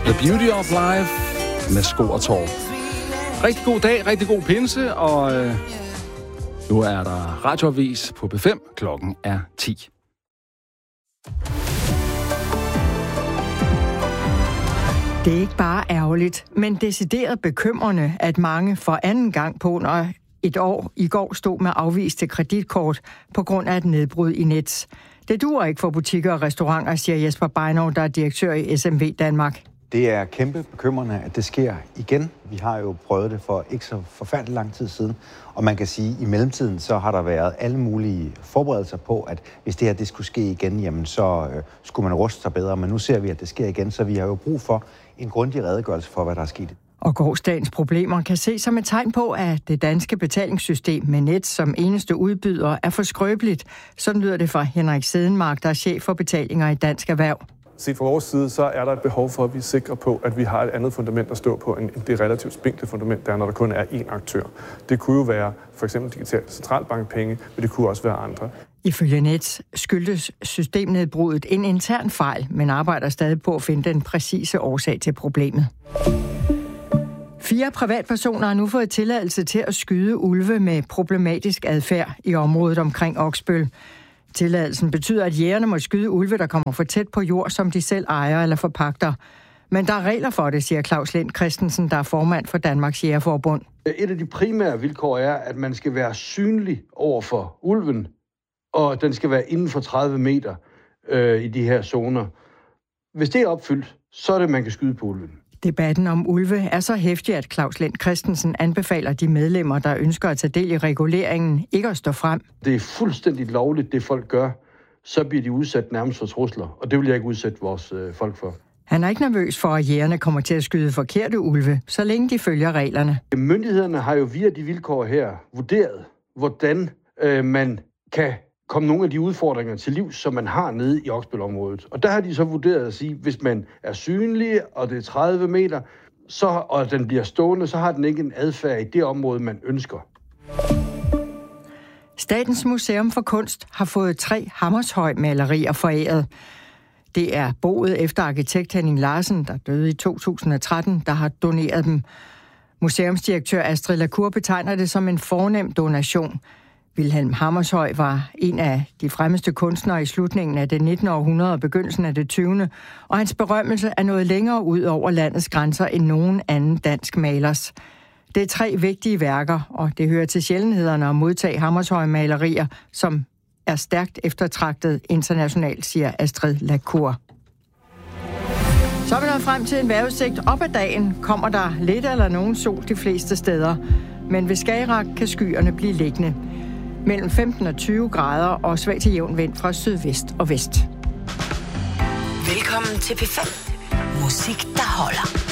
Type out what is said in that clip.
The Beauty of Life med Sko og Tår. Rigtig god dag, rigtig god pinse, og nu er der radioavis på B5. Klokken er 10. Det er ikke bare ærgerligt, men decideret bekymrende, at mange for anden gang på under et år i går stod med afviste kreditkort på grund af et nedbrud i Nets. Det duer ikke for butikker og restauranter, siger Jesper Beinov, der er direktør i SMV Danmark. Det er kæmpe bekymrende, at det sker igen. Vi har jo prøvet det for ikke så forfærdelig lang tid siden. Og man kan sige, at i mellemtiden så har der været alle mulige forberedelser på, at hvis det her det skulle ske igen, jamen så skulle man ruste sig bedre. Men nu ser vi, at det sker igen, så vi har jo brug for en grundig redegørelse for, hvad der er sket. Og gårsdagens problemer kan ses som et tegn på, at det danske betalingssystem med Nets som eneste udbyder er for skrøbeligt. Sådan lyder det fra Henrik Sedenmark, der er chef for betalinger i Dansk Erhverv. Set fra vores side, så er der et behov for, at vi er sikre på, at vi har et andet fundament at stå på, end det relativt spinkle fundament, der er, når der kun er én aktør. Det kunne jo være for eksempel digitalt centralbankpenge, men det kunne også være andre. Ifølge Nets skyldtes systemnedbruddet en intern fejl, men arbejder stadig på at finde den præcise årsag til problemet. 4 privatpersoner har nu fået tilladelse til at skyde ulve med problematisk adfærd i området omkring Oksbøl. Tilladelsen betyder, at jægerne må skyde ulve, der kommer for tæt på jord, som de selv ejer eller forpagter. Men der er regler for det, siger Claus Lind Christensen, der er formand for Danmarks Jægerforbund. Et af de primære vilkår er, at man skal være synlig over for ulven, og den skal være inden for 30 meter i de her zoner. Hvis det er opfyldt, så er det, man kan skyde på ulven. Debatten om ulve er så heftig, at Claus Lind Christensen anbefaler de medlemmer, der ønsker at tage del i reguleringen, ikke at stå frem. Det er fuldstændig lovligt, det folk gør. Så bliver de udsat nærmest for trusler, og det vil jeg ikke udsætte vores folk for. Han er ikke nervøs for, at jægerne kommer til at skyde forkerte ulve, så længe de følger reglerne. Myndighederne har jo via de vilkår her vurderet, hvordan man kan komme nogle af de udfordringer til liv, som man har nede i Oksbøl-området. Og der har de så vurderet at sige, at hvis man er synlig, og det er 30 meter, og den bliver stående, så har den ikke en adfærd i det område, man ønsker. Statens Museum for Kunst har fået 3 Hammershøi-malerier foræret. Det er boet efter arkitekt Henning Larsen, der døde i 2013, der har doneret dem. Museumsdirektør Astrid Lacour betegner det som en fornem donation. Wilhelm Hammershøi var en af de fremmeste kunstnere i slutningen af det 19. århundrede og begyndelsen af det 20. Og hans berømmelse er nået længere ud over landets grænser end nogen anden dansk malers. Det er 3 vigtige værker, og det hører til sjældenhederne at modtage Hammershøi-malerier, som er stærkt eftertragtet internationalt, siger Astrid Lacour. Så er vi nået frem til en vejrudsigt. Op ad dagen kommer der lidt eller nogen sol de fleste steder, men ved Skagerrak kan skyerne blive liggende. Mellem 15 og 20 grader og svag til jævn vind fra sydvest og vest. Velkommen til P5. Musik, der holder.